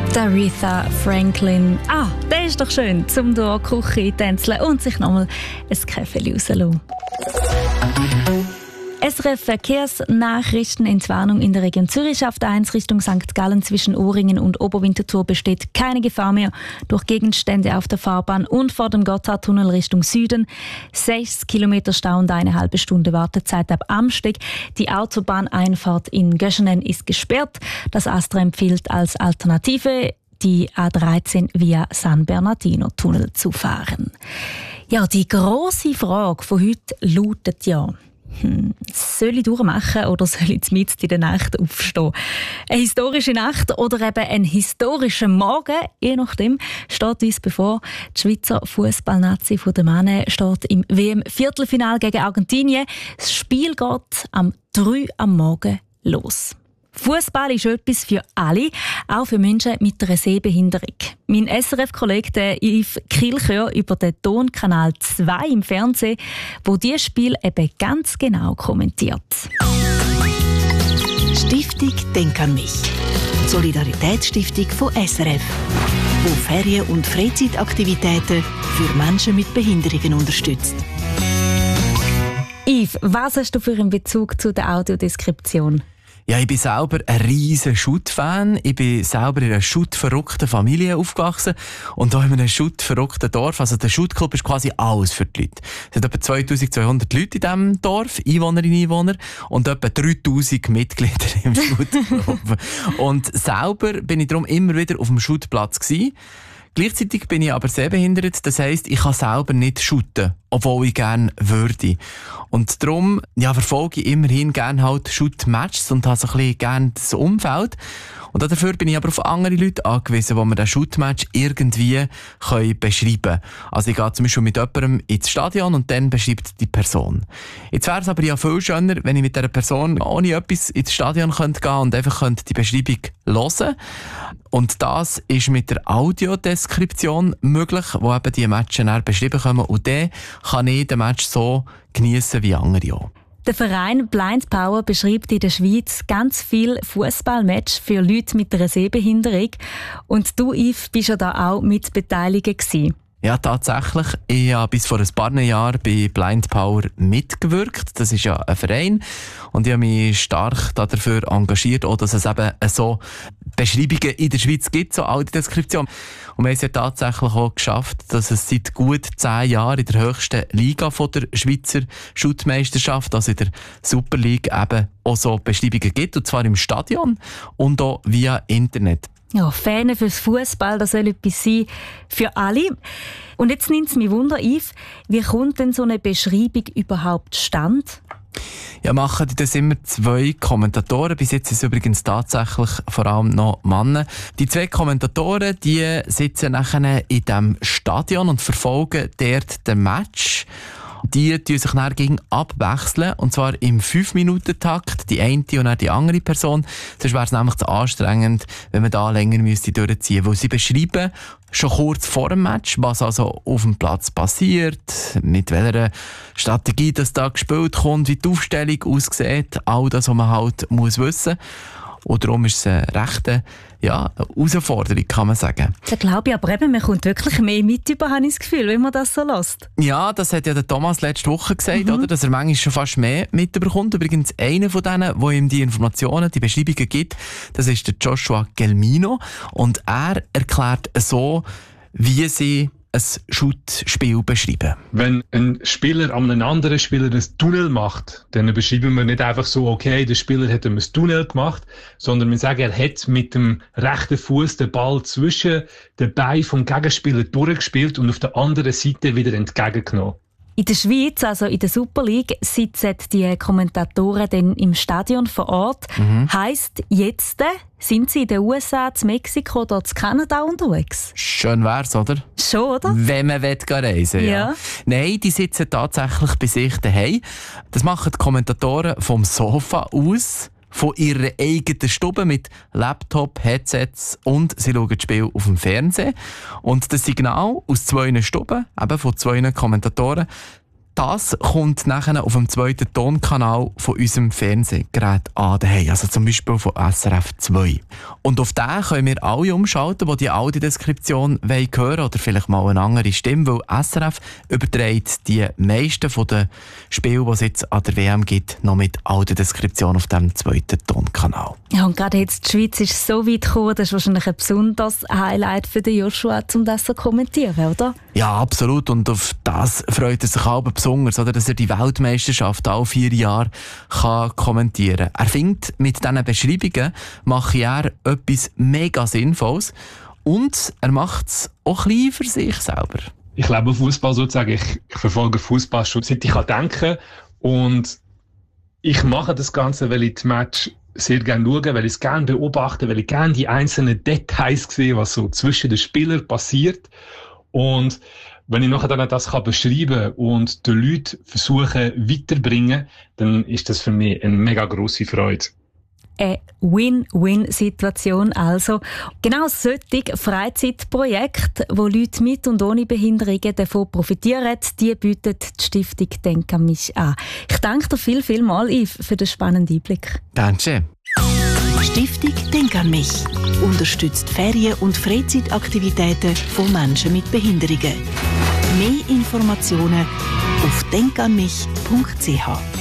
Aretha Franklin. Der ist doch schön, zum durch die Küche tänzeln und sich nochmal ein Käffeli rauslassen. SRF Verkehrsnachrichten. Entwarnung in der Region Zürich schafft 1 Richtung St. Gallen zwischen Ohringen und Oberwinterthur besteht keine Gefahr mehr durch Gegenstände auf der Fahrbahn und vor dem Gotthardtunnel Richtung Süden. 6 Kilometer Stau und eine halbe Stunde Wartezeit ab Amsteg. Die Autobahneinfahrt in Göschenen ist gesperrt. Das ASTRA empfiehlt als Alternative, die A13 via San Bernardino-Tunnel zu fahren. Ja, die grosse Frage von heute lautet ja: soll ich durchmachen oder soll ich mitten in der Nacht aufstehen? Eine historische Nacht oder eben ein historischer Morgen, je nachdem, steht uns bevor. Die Schweizer Fußballnazi der Männer steht im WM-Viertelfinale gegen Argentinien. Das Spiel geht am 3 am Morgen los. Fußball ist etwas für alle, auch für Menschen mit einer Sehbehinderung. Mein SRF-Kollege Yves Kilchör über den Tonkanal 2 im Fernsehen, wo dieses Spiel eben ganz genau kommentiert. Stiftung Denk an mich. Solidaritätsstiftung von SRF, wo Ferien- und Freizeitaktivitäten für Menschen mit Behinderungen unterstützt. Yves, was hast du für einen Bezug zu der Audiodeskription? Ja, ich bin selber ein riesen Schutt-Fan. Ich bin selber in einer schuttverrückten Familie aufgewachsen und auch in einem schuttverrückten Dorf. Also der Schuttclub ist quasi alles für die Leute. Es sind etwa 2200 Leute in diesem Dorf, Einwohnerinnen und Einwohner, und etwa 3000 Mitglieder im Schuttclub. Und selber bin ich darum immer wieder auf dem Schuttplatz gewesen. Gleichzeitig bin ich aber sehbehindert, das heisst, ich kann selber nicht shooten, obwohl ich gerne würde. Und darum verfolge ich immerhin gerne halt Shoot-Matches und habe so ein bisschen gerne das Umfeld. Und dafür bin ich aber auf andere Leute angewiesen, die mir den Shoot-Match irgendwie beschreiben können. Also ich gehe zum Beispiel mit jemandem ins Stadion und dann beschreibt die Person. Jetzt wäre es aber ja viel schöner, wenn ich mit dieser Person ohne etwas ins Stadion gehen könnte und einfach die Beschreibung hören. Und das ist mit der Audiodeskription möglich, wo eben die Matches dann beschrieben kommen. Und dann kann ich den Match so geniessen wie andere auch. Der Verein Blind Power beschreibt in der Schweiz ganz viele Fußballmatches für Leute mit einer Sehbehinderung. Und du, Yves, bist ja da auch mit beteiligt gewesen. Ja, tatsächlich. Ich habe bis vor ein paar Jahren bei Blind Power mitgewirkt. Das ist ja ein Verein. Und ich habe mich stark dafür engagiert, auch dass es eben so Beschreibungen in der Schweiz gibt, so Audiodeskription. Und wir haben es ja tatsächlich auch geschafft, dass es seit gut 10 Jahren in der höchsten Liga von der Schweizer Schuttmeisterschaft, also in der Super League, eben auch so Beschreibungen gibt. Und zwar im Stadion und auch via Internet. Ja, Fähne fürs Fußball, das soll etwas sein für alle. Und jetzt nimmt es mich Wunder, Yves, wie kommt denn so eine Beschreibung überhaupt zustande? Ja, machen das immer 2 Kommentatoren. Bis jetzt sind es übrigens tatsächlich vor allem noch Männer. Die 2 Kommentatoren, die sitzen nachher in diesem Stadion und verfolgen dort den Match. Die tun sich dann gegen abwechseln, und zwar im 5-Minuten-Takt, die eine und dann die andere Person. Sonst wäre es nämlich zu anstrengend, wenn man da länger durchziehen müsste. Weil sie beschreiben schon kurz vor dem Match, was also auf dem Platz passiert, mit welcher Strategie das da gespielt kommt, wie die Aufstellung aussieht, all das, was man halt muss wissen. Und darum ist es eine rechte Herausforderung, kann man sagen. Da glaube ich aber eben, man kommt wirklich mehr mit über, habe ich das Gefühl, wenn man das so lässt. Ja, das hat ja der Thomas letzte Woche gesagt, oder? Dass er manchmal schon fast mehr mitbekommt. Übrigens, einer von denen, der ihm die Informationen, die Beschreibungen gibt, das ist der Joshua Gelmino. Und er erklärt so, wie sie ein Shoot-Spiel beschreiben. Wenn ein Spieler an einen anderen Spieler ein Tunnel macht, dann beschreiben wir nicht einfach so, okay, der Spieler hat ein Tunnel gemacht, sondern wir sagen, er hat mit dem rechten Fuß den Ball zwischen den Beinen vom Gegenspieler durchgespielt und auf der anderen Seite wieder entgegengenommen. In der Schweiz, also in der Super League, sitzen die Kommentatoren dann im Stadion vor Ort. Heisst, jetzt sind sie in den USA, in Mexiko oder in Kanada unterwegs? Schön wär's, oder? Schon, oder? Wenn man reisen will, ja. Nein, die sitzen tatsächlich bei sich daheim. Das machen die Kommentatoren vom Sofa aus, von ihrer eigenen Stube mit Laptop, Headsets, und sie schauen das Spiel auf dem Fernsehen. Und das Signal aus 2 Stuben, eben von 2 Kommentatoren, Das kommt nachher auf dem zweiten Tonkanal von unserem Fernsehgerät an, also zum Beispiel von SRF 2. Und auf den können wir alle umschalten, die die Audiodeskription hören wollen oder vielleicht mal eine andere Stimme, weil SRF überträgt die meisten von den Spielen, die es jetzt an der WM gibt, noch mit Audiodeskription auf dem zweiten Tonkanal. Ja, und gerade jetzt, die Schweiz ist so weit gekommen, das ist wahrscheinlich ein besonderes Highlight für den Joshua, um das zu kommentieren, oder? Ja, absolut. Und auf das freut er sich aber besonders, oder, dass er die Weltmeisterschaft alle 4 Jahre kann kommentieren kann. Er findet, mit diesen Beschreibungen mache er etwas mega Sinnvolles und er macht es auch ein bisschen für sich selber. Ich lebe Fußball sozusagen. Ich verfolge Fußball schon seit ich denken kann. Und ich mache das Ganze, weil ich die Match sehr gerne schaue, weil ich es gerne beobachte, weil ich gerne die einzelnen Details sehe, was so zwischen den Spielern passiert. Und wenn ich nachher dann das beschreiben kann und den Leuten versuchen weiterbringen, dann ist das für mich eine mega grosse Freude. Eine Win-Win-Situation also. Genau solche Freizeitprojekte, wo Leute mit und ohne Behinderungen davon profitieren, die bietet die Stiftung «Denk an mich» an. Ich danke dir viel mal, Yves, für den spannenden Einblick. Danke. Stiftung «Denk an mich» unterstützt Ferien- und Freizeitaktivitäten von Menschen mit Behinderungen. Mehr Informationen auf denkanmich.ch.